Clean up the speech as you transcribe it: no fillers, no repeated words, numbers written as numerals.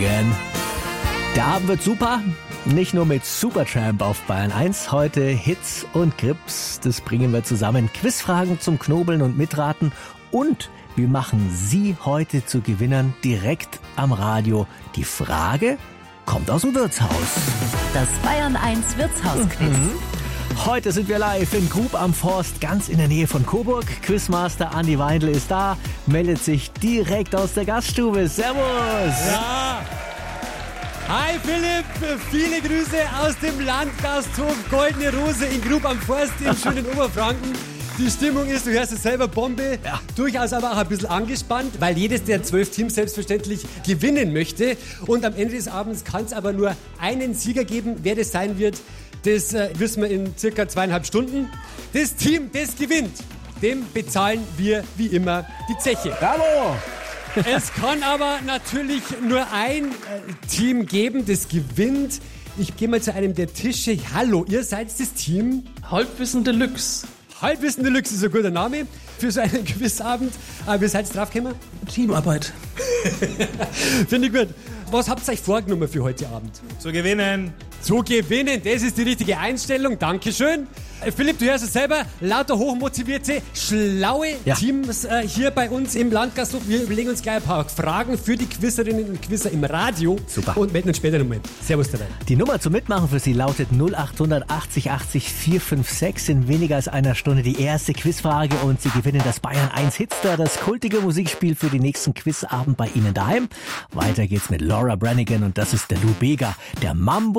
Morgen. Der Abend wird super. Nicht nur mit Supertramp auf Bayern 1. Heute Hits und Grips. Das bringen wir zusammen. Quizfragen zum Knobeln und Mitraten. Und wir machen Sie heute zu Gewinnern direkt am Radio. Die Frage kommt aus dem Wirtshaus. Das Bayern 1 Wirtshausquiz. Heute sind wir live in Grub am Forst, ganz in der Nähe von Coburg. Quizmaster Andi Weindl ist da, meldet sich direkt aus der Gaststube. Servus! Ja! Hi Philipp, viele Grüße aus dem Landgasthof Goldene Rose in Grub am Forst im schönen Oberfranken. Die Stimmung ist, du hörst es selber, Bombe. Ja. Durchaus aber auch ein bisschen angespannt, weil jedes der 12 Teams selbstverständlich gewinnen möchte. Und am Ende des Abends kann es aber nur einen Sieger geben. Wer das sein wird, das wissen wir in circa 2,5 Stunden. Das Team, das gewinnt, dem bezahlen wir wie immer die Zeche. Bravo! Es kann aber natürlich nur ein Team geben, das gewinnt. Ich gehe mal zu einem der Tische. Hallo, ihr seid das Team Halbwissen Deluxe. Halbwissen Deluxe ist ein guter Name für so einen Quizabend. Aber wie seid ihr draufgekommen? Teamarbeit. Finde ich gut. Was habt ihr euch vorgenommen für heute Abend? Zu gewinnen. Zu gewinnen, das ist die richtige Einstellung. Dankeschön. Philipp, du hörst es selber, lauter hochmotivierte, schlaue Teams hier bei uns im Landgasthof. Wir überlegen uns gleich ein paar Fragen für die Quizzerinnen und Quizzer im Radio. Super. Und melden uns später nochmal. Servus dabei. Die Nummer zum Mitmachen für Sie lautet 0800 80 80 456. In weniger als einer Stunde die erste Quizfrage und Sie gewinnen das Bayern 1 Hitstar, das kultige Musikspiel für den nächsten Quizabend bei Ihnen daheim. Weiter geht's mit Laura Branigan und das ist der Lou Bega, der Mambo